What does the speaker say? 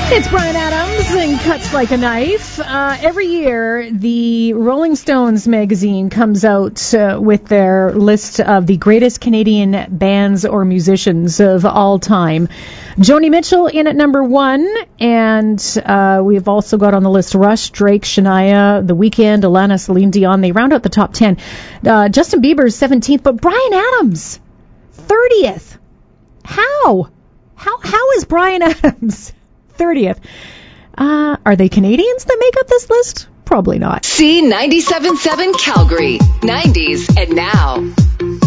It's Bryan Adams and Cuts Like a Knife. Every year, the Rolling Stones magazine comes out with their list of the greatest Canadian bands or musicians of all time. Joni Mitchell in at number 1, and we've also got on the list Rush, Drake, Shania, The Weeknd, Alana, Celine Dion. They round out the top 10. Justin Bieber's 17th, but Bryan Adams, 30th. How is Bryan Adams 30th? Are they Canadians that make up this list? Probably not. C97.7 Calgary, 90s and now.